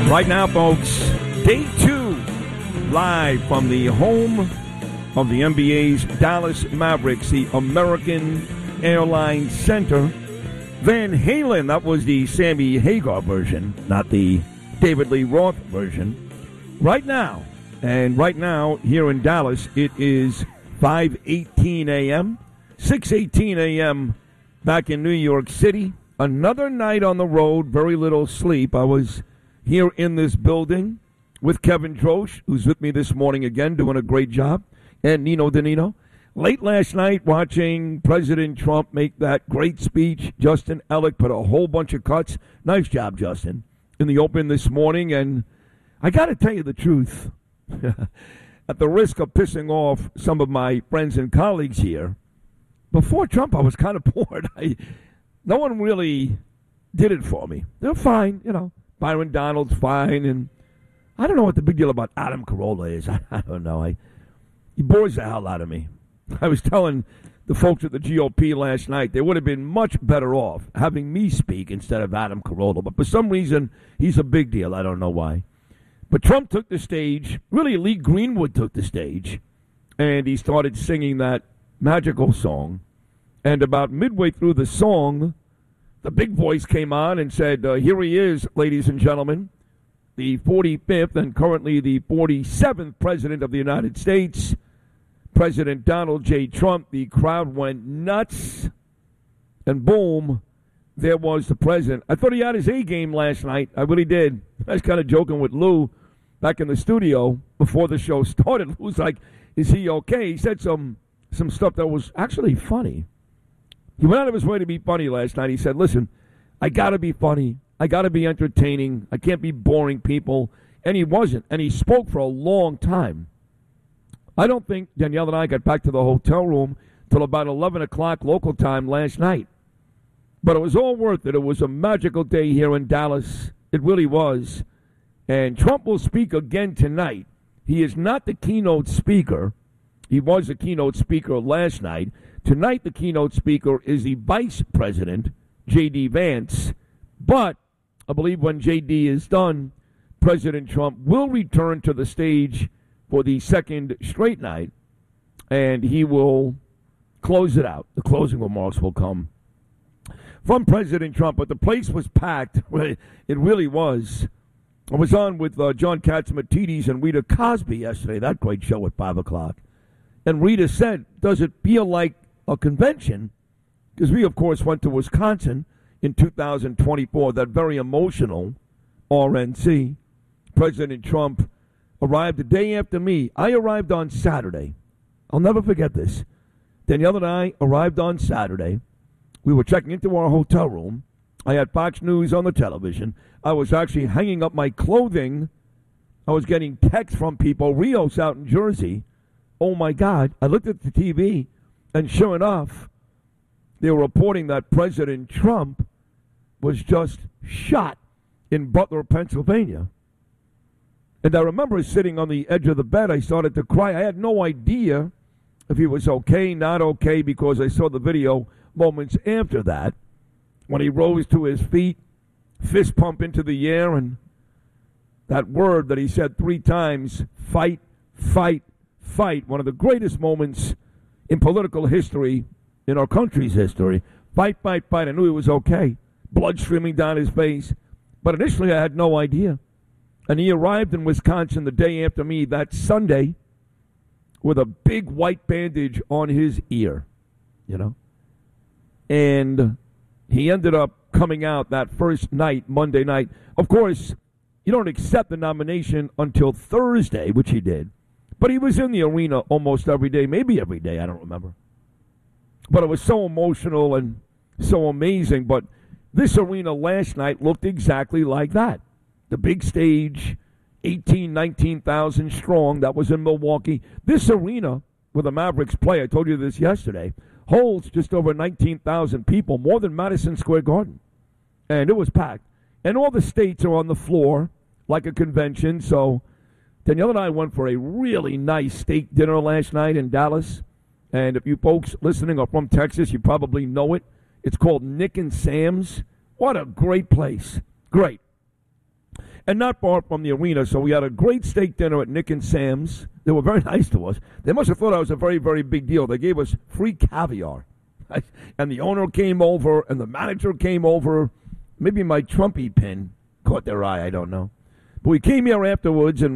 Right now, folks, day 2, live from the home of the NBA's Dallas Mavericks, the American Airlines Center. Van Halen, that was the Sammy Hagar version, not the David Lee Roth version. Right now, here in Dallas, it is 5:18 a.m., 6:18 a.m. back in New York City. Another night on the road, very little sleep. I was here in this building with Kevin Drosch, who's with me this morning again, doing a great job, and Nino Danino. Late last night, watching President Trump make that great speech. Justin Ellick put a whole bunch of cuts. Nice job, Justin, in the open this morning. And I got to tell you the truth, at the risk of pissing off some of my friends and colleagues here, before Trump, I was kind of bored. No one really did it for me. They're fine, you know. Byron Donald's fine, and I don't know what the big deal about Adam Carolla is. I don't know. He bores the hell out of me. I was telling the folks at the GOP last night they would have been much better off having me speak instead of Adam Carolla, but for some reason, he's a big deal. I don't know why. But Trump took the stage. Really, Lee Greenwood took the stage, and he started singing that magical song. And about midway through the song, the big voice came on and said, here he is, ladies and gentlemen, the 45th and currently the 47th President of the United States, President Donald J. Trump. The crowd went nuts, and boom, there was the president. I thought he had his A game last night. I really did. I was kind of joking with Lou back in the studio before the show started. Lou's like, is he okay? He said some stuff that was actually funny. He went out of his way to be funny last night. He said, listen, I got to be funny. I got to be entertaining. I can't be boring people. And he wasn't. And he spoke for a long time. I don't think Danielle and I got back to the hotel room till about 11 o'clock local time last night. But it was all worth it. It was a magical day here in Dallas. It really was. And Trump will speak again tonight. He is not the keynote speaker. He was the keynote speaker last night. Tonight, the keynote speaker is the Vice President, J.D. Vance. But I believe when J.D. is done, President Trump will return to the stage for the second straight night, and he will close it out. The closing remarks will come from President Trump. But the place was packed. It really was. I was on with John Catsimatidis and Rita Cosby yesterday, that great show at 5 o'clock. And Rita said, does it feel like a convention? Because we, of course, went to Wisconsin in 2024, that very emotional RNC. President Trump arrived the day after me. I arrived on Saturday. I'll never forget this. Danielle and I arrived on Saturday. We were checking into our hotel room. I had Fox News on the television. I was actually hanging up my clothing. I was getting texts from people. Rios out in Jersey. Oh, my God. I looked at the TV, and sure enough, they were reporting that President Trump was just shot in Butler, Pennsylvania. And I remember sitting on the edge of the bed. I started to cry. I had no idea if he was okay, not okay, because I saw the video moments after that when he rose to his feet, fist pump into the air, and that word that he said 3 times, fight, fight, fight. One of the greatest moments in political history, in our country's history. Fight, fight, fight. I knew he was okay. Blood streaming down his face. But initially I had no idea. And he arrived in Wisconsin the day after me that Sunday with a big white bandage on his ear, you know. And he ended up coming out that first night, Monday night. Of course, you don't accept the nomination until Thursday, which he did. But he was in the arena almost every day, maybe every day, I don't remember. But it was so emotional and so amazing. But this arena last night looked exactly like that. The big stage, 19,000 strong, that was in Milwaukee. This arena where the Mavericks play, I told you this yesterday, holds just over 19,000 people, more than Madison Square Garden. And it was packed. And all the states are on the floor like a convention. So Danielle and I went for a really nice steak dinner last night in Dallas. And if you folks listening are from Texas, you probably know it. It's called Nick and Sam's. What a great place. Great. and not far from the arena. So we had a great steak dinner at Nick and Sam's. They were very nice to us. They must have thought I was a very, very big deal. They gave us free caviar. And the owner came over, and the manager came over. Maybe my Trumpy pin caught their eye, I don't know. But we came here afterwards, and